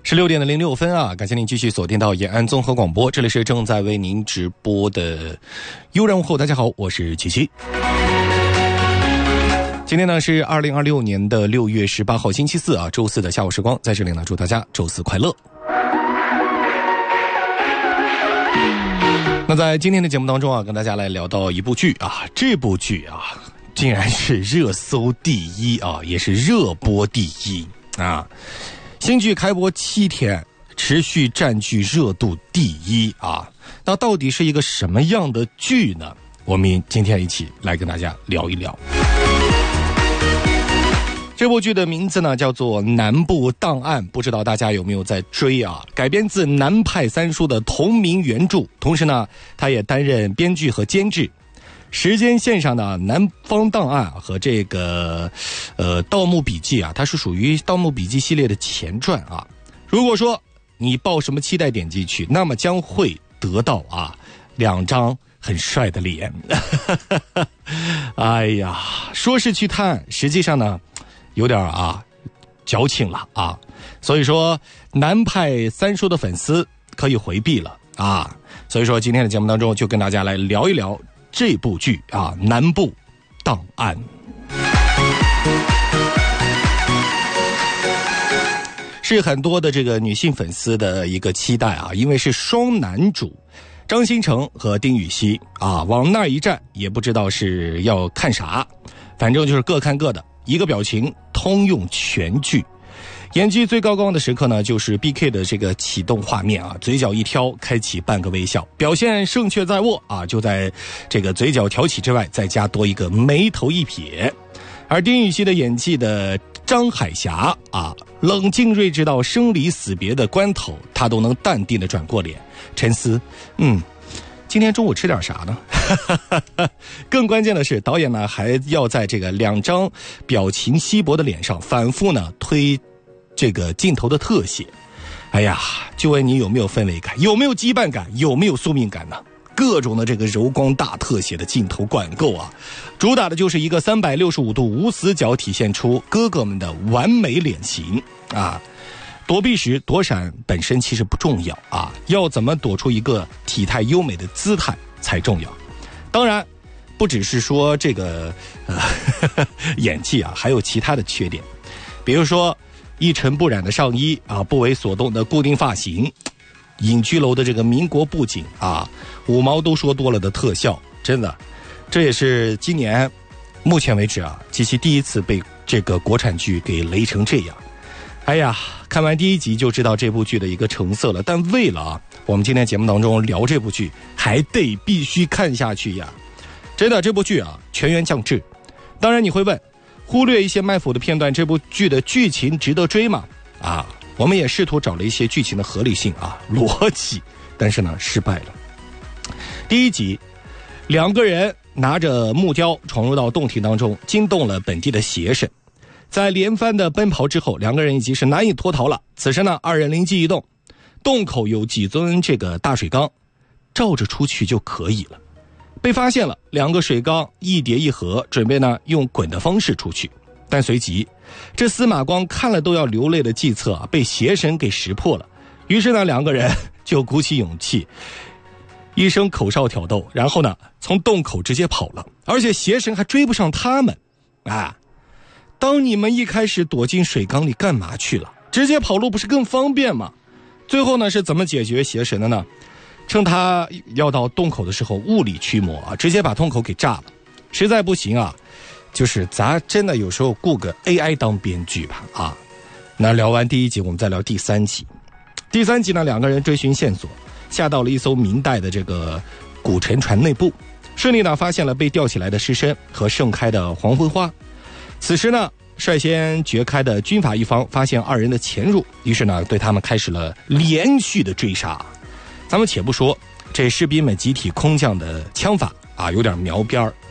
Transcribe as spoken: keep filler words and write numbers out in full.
十六点的零六分啊，感谢您继续锁定到延安综合广播，这里是正在为您直播的悠然午后，大家好，我是琪琪。今天呢是二零二六年的六月十八号星期四啊，周四的下午时光，在这里呢祝大家周四快乐。那在今天的节目当中啊，跟大家来聊到一部剧啊，这部剧啊竟然是热搜第一啊，也是热播第一啊。新剧开播七天，持续占据热度第一啊！那到底是一个什么样的剧呢？我们今天一起来跟大家聊一聊。这部剧的名字呢叫做《南部档案》，不知道大家有没有在追啊？改编自南派三叔的同名原著，同时呢，他也担任编剧和监制。时间线上的南方档案和这个呃盗墓笔记啊，它是属于盗墓笔记系列的前传啊。如果说你抱什么期待点进去，那么将会得到啊两张很帅的脸。哎呀，说是去探，实际上呢有点啊矫情了啊。所以说南派三叔的粉丝可以回避了啊。所以说今天的节目当中就跟大家来聊一聊这部剧啊，《南部档案》是很多的这个女性粉丝的一个期待啊，因为是双男主张新成和丁禹兮啊，往那一站也不知道是要看啥，反正就是各看各的，一个表情通用全剧。演技最高光的时刻呢，就是 B K 的这个启动画面啊，嘴角一挑，开启半个微笑，表现胜却在握啊，就在这个嘴角挑起之外，再加多一个眉头一撇。而丁禹兮的演技的张海霞啊，冷静睿智到生离死别的关头，他都能淡定的转过脸，沉思，嗯，今天中午吃点啥呢？更关键的是，导演呢还要在这个两张表情稀薄的脸上反复呢推这个镜头的特写。哎呀，就问你有没有氛围感，有没有羁绊感，有没有宿命感呢？各种的这个柔光大特写的镜头管够啊，主打的就是一个三百六十五度无死角，体现出哥哥们的完美脸型啊。躲避时躲闪本身其实不重要啊，要怎么躲出一个体态优美的姿态才重要。当然不只是说这个呃呵呵演技啊，还有其他的缺点，比如说一尘不染的上衣啊，不为所动的固定发型，隐居楼的这个民国布景啊，五毛都说多了的特效，真的，这也是今年目前为止啊，极其第一次被这个国产剧给雷成这样。哎呀，看完第一集就知道这部剧的一个成色了，但为了啊，我们今天节目当中聊这部剧，还得必须看下去呀。真的，这部剧啊，全员降智。当然你会问，忽略一些卖腐的片段，这部剧的剧情值得追吗？啊，我们也试图找了一些剧情的合理性啊、逻辑，但是呢，失败了。第一集，两个人拿着木雕闯入到洞庭当中，惊动了本地的邪神。在连番的奔跑之后，两个人已经是难以脱逃了。此时呢，二人灵机一动，洞口有几尊这个大水缸，照着出去就可以了。被发现了，两个水缸一叠一合，准备呢用滚的方式出去。但随即，这司马光看了都要流泪的计策啊，被邪神给识破了。于是呢，两个人就鼓起勇气，一声口哨挑逗，然后呢，从洞口直接跑了。而且邪神还追不上他们啊！当你们一开始躲进水缸里干嘛去了？直接跑路不是更方便吗？最后呢，是怎么解决邪神的呢？趁他要到洞口的时候，物理驱魔啊，直接把洞口给炸了。实在不行啊，就是咱真的有时候雇个 A I 当编剧吧啊。那聊完第一集，我们再聊第三集。第三集呢，两个人追寻线索，下到了一艘明代的这个古沉船内部，顺利呢发现了被吊起来的尸身和盛开的黄昏花。此时呢，率先决开的军阀一方发现二人的潜入，于是呢对他们开始了连续的追杀。咱们且不说这士兵们集体空降的枪法啊有点瞄边儿，